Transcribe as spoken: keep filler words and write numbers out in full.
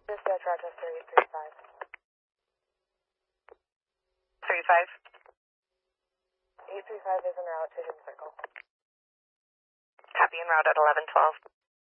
Dispatch Rochester eight three five. three five. eight three five is en route to Hidden Circle. Copy en route at eleven twelve.